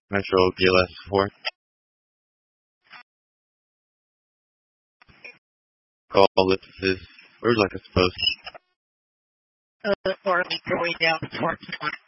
Metro PLS 4. Call this is, or like it's supposed to. Or going down the